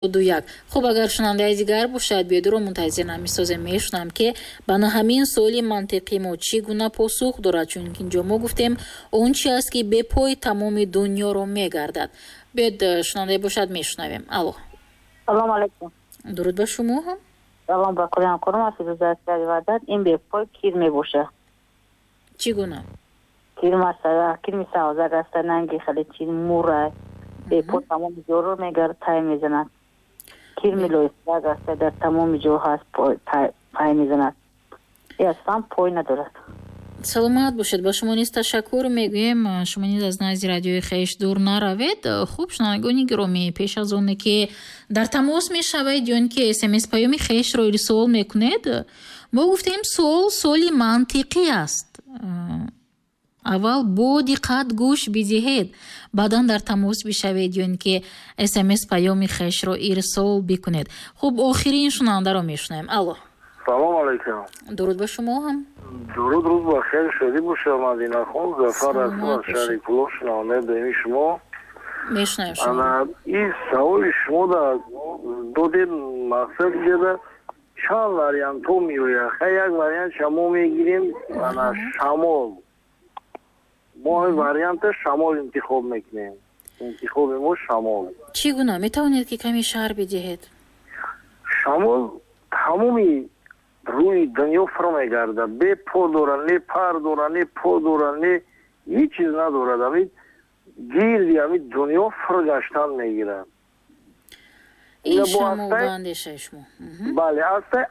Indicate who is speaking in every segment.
Speaker 1: 2. خب اگر شنونده دیگر باشد بیادر رو منتظر نمی‌سازم میشنم که بنا همین سوالی منطقی ما چگونه پاسخ دارد، چون اینجا ما گفتیم اون چی است که به پای تمام دنیا رو میگردد. بیاد شنونده باشد میشنویم. الو.
Speaker 2: سلام علیکم.
Speaker 1: درود بر شما. هم
Speaker 2: سلام با کلیان کنم از روزت وعدت این به پای کیر میباشه
Speaker 1: چگونه؟
Speaker 2: کیر مثلا کیر میسازه است ننگی خیلی چیز موره به پای تمام جا رو میگرد تای میزند. کیر میلویست است در تمام جا هست پای میزند. این اصلا پای ندارد.
Speaker 1: سلامت باشید. با شما نیز تشکر میگویم. شما نیز از نزد رادیوی خویش دور نروید. خوب شنوندگان گرامی، پیش از اون که در تماس میشوید یا اینکه SMS پیام خویش رو ارسال میکنید، ما گفتیم سوالی منطقی است. اول با دقت گوش بدهید، بعدا در تماس بشوید یا اینکه SMS پیام خویش رو ارسال بکنید. خب آخرین شنونده رو میشنویم. الو.
Speaker 3: سلام علیکم.
Speaker 1: درود با شما. هم
Speaker 3: درود، روز بخیر، شادی باشه. مدینه خان ظفر هستم از شهر پولاد. شنونده دائمی شما
Speaker 1: میشنویم شما.
Speaker 3: انا این سوال شما در دو مقصد جدا چند وریانت ها میوید. خیلی یک وریانت شما میگیریم، انا شمال ما وریانت شمال انتخاب میکنیم. انتخاب ما شمال.
Speaker 1: چگونه میتوانید که کمی شرح بدهید؟
Speaker 3: شمال تمامی روی دنیا فرا میگرده. به پا داره، نه پر داره، نه پا داره، نه هیچ چیز نداره. همین گیردی همین دنیا فرا گشتن میگیره.
Speaker 1: این شما بندشه شما.
Speaker 3: بله، هسته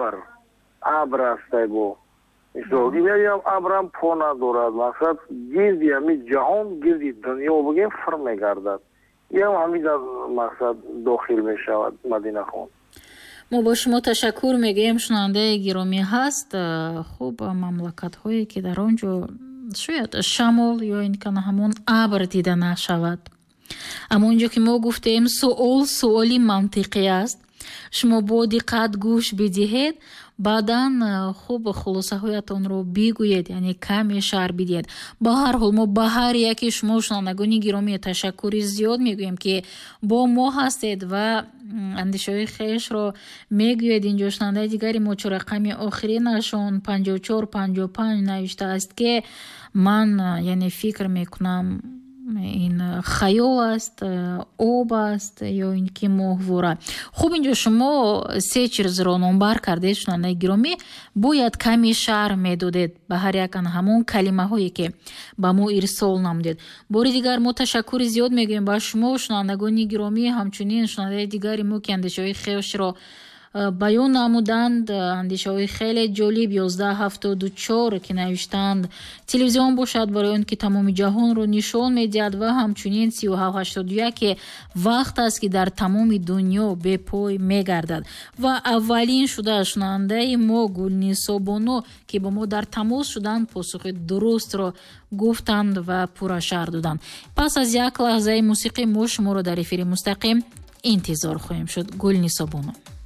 Speaker 3: ابر هسته با مثل دیگه هم ابرم پا ندارد. مقصد گیردی همین جهان گیردی دنیا بگیم فرا میگردد. یه هم همین در مقصد داخل میشود. مدینه خان
Speaker 1: ما با شما تشکر میگیم. شنونده گرامی هست. خوب مملکت هایی که در آنجا شاید شمال یا این کنه همون ابر دیده نشود. اما اونجا که ما گفتیم سوالی منطقی است، شما با دقت گوش بدهید، بعدا خوب خلاصه هایتان رو بگویید، یعنی کمی شرح بدهید. با هر حال ما با هر یکی شما شنوندگان گرامی تشکری زیاد میگوییم که با ما هستید و اندیشه های خویش رو میگویید. اینجا شنونده دیگری ما چه رقم آخرینشون 5455 نوشته است که من یعنی فکر میکنم این خیال است، آب است یا این که ماهواره. خوب اینجا شما سه چیز رو نمبر کردید شنونده گرامی، باید کمی شرح میدادید به هر یکان همون کلمه هایی که با ما ارسال نمودید. باری دیگر ما تشکر زیاد میگویم با شما شنوندگان گرامی. همچنین شنونده دیگری ما که اندیشه های خویش رو بیان نمودند، اندیشه های خیلی جالب. 1174 که نوشتند تلویزیون باشد برای اون که تمام جهان رو نشان میدهد و همچنین 3781 که وقت است که در تمام دنیا به پای میگردد. و اولین شده شنونده ما گلنیسا بانو که با ما در تماس شدند پاسخ درست رو گفتند و پورا شرح دادند. پس از یک لحظه موسیقی ما شما رو در افیر مستقیم انتظار خواهیم شد. گلنیسا بانو.